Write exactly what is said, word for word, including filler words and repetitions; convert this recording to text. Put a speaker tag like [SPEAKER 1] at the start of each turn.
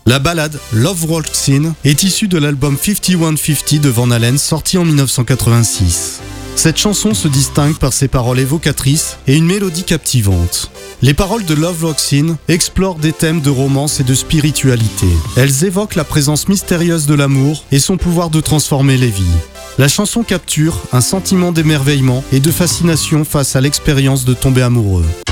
[SPEAKER 1] La ballade Love Walks In est issue de l'album cinquante et un cinquante de Van Halen sorti en dix-neuf cent quatre-vingt-six. Cette chanson se distingue par ses paroles évocatrices et une mélodie captivante. Les paroles de Love Walks In explorent des thèmes de romance et de spiritualité. Elles évoquent la présence mystérieuse de l'amour et son pouvoir de transformer les vies. La chanson capture un sentiment d'émerveillement et de fascination face à l'expérience de tomber amoureux.